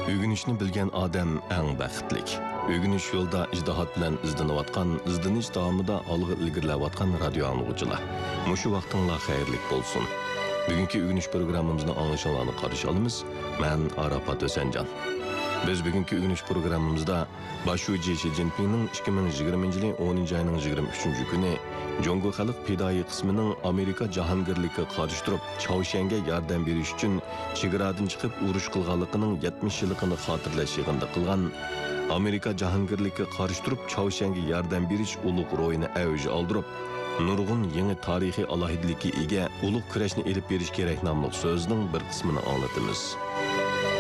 Ögünüşni bilgen adam eng baxtlik. Ögünüş yolda ijdihat bilan izlanayotgan, izdinish davomida olg'a ilgirlayotgan radio anglag'uchilar. Mushu vaqtinglar xayrlik bo'lsin. Bugungi ögünüş programmamizni anglashinglarni qarshi olamiz. Men Arafat O'sanjon. Biz bugungi ögünüş programmamizda Başuji Xi Jinpingning 2020 yil 10 ayning 23 kuni Jongo xalq pidoi qismining Amerika jahongirligiga qarshi turib, Chaushanga yordam berish uchun chegaradan chiqib urush qilganligining 70 yilligini xotirlash yig'inida qilgan Amerika jahongirligiga qarshi turib Chaushanga yordam berish ulug' ro'yini avj oldirib, nurg'un yangi tarixiy alohidlikka ega ulug' kurashni elib berish kerak nomli so'zning bir qismini anglatamiz.